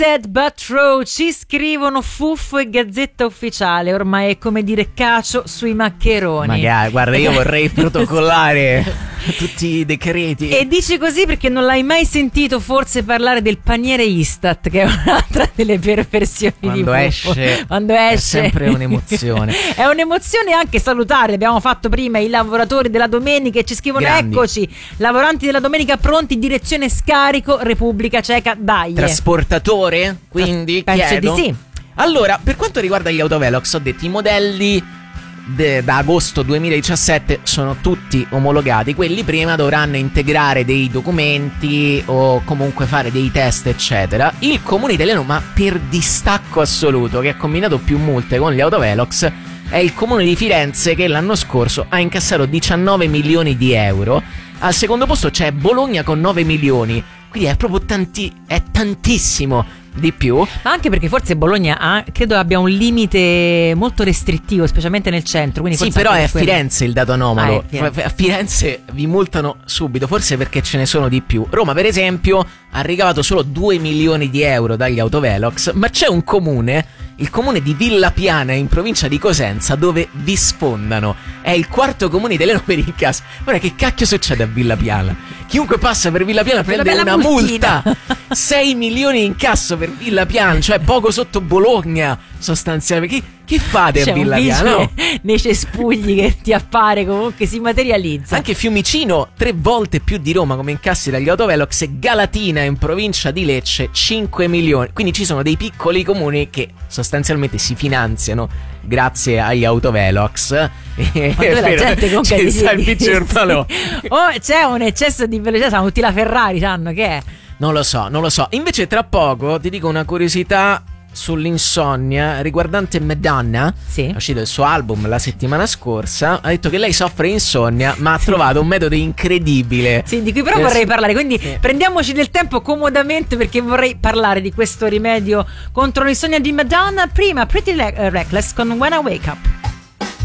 Twisted but True, ci scrivono Fuffo e Gazzetta Ufficiale, ormai è come dire cacio sui maccheroni. Magari, guarda, io vorrei protocollare tutti i decreti. E dici così perché non l'hai mai sentito forse parlare del paniere Istat, che è un'altra delle perversioni quando di Fuffo. Quando esce è sempre un'emozione. È un'emozione anche salutare. Abbiamo fatto prima i lavoratori della domenica e ci scrivono: grandi. Eccoci, lavoranti della domenica pronti, direzione scarico, Repubblica Ceca, dai. Trasportatore? Quindi penso chiedo. di sì. Allora, per quanto riguarda gli autovelox, ho detto i modelli da agosto 2017 sono tutti omologati. Quelli prima dovranno integrare dei documenti o comunque fare dei test eccetera. Il comune italiano, ma per distacco assoluto, che ha combinato più multe con gli autovelox, è il comune di Firenze, che l'anno scorso ha incassato 19 milioni di euro. Al secondo posto c'è Bologna con 9 milioni. Quindi è proprio è tantissimo di più. Ma anche perché forse Bologna credo abbia un limite molto restrittivo, specialmente nel centro. Quindi sì, però è a Firenze il dato anomalo. Firenze. A Firenze vi multano subito, forse perché ce ne sono di più. Roma, per esempio, ha ricavato solo 2 milioni di euro dagli autovelox, ma c'è un comune, il comune di Villa Piana in provincia di Cosenza, dove vi sfondano. È il quarto comune italiano per incasso. Ora, che cacchio succede a Villa Piana? Chiunque passa per Villa Piana prende una multa. 6 milioni in incasso per Villa Piana, cioè poco sotto Bologna sostanzialmente. Che fate a Villa Piana? No? Nei cespugli che ti appare, comunque si materializza. Anche Fiumicino 3 volte più di Roma come incassi dagli autovelox, e Galatina in provincia di Lecce 5 milioni. Quindi ci sono dei piccoli comuni che sostanzialmente si finanziano grazie agli autovelox. Ma dove la gente comunque c'è un eccesso di velocità, sono tutti la Ferrari, sanno che è? Non lo so. Invece tra poco ti dico una curiosità sull'insonnia riguardante Madonna. Sì. È uscito il suo album la settimana scorsa. Ha detto che lei soffre di insonnia, ma ha trovato un metodo incredibile. Sì, di cui però vorrei parlare. Quindi prendiamoci del tempo comodamente, perché vorrei parlare di questo rimedio contro l'insonnia di Madonna. Prima Pretty Reckless con When I Wake Up.